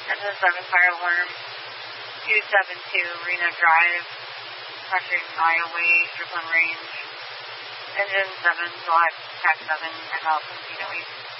Engine 7 fire alarm, 272 Reno Drive, pressuring Ioway, Strickland Range. Engine 7 select, TAC 7, echo, East.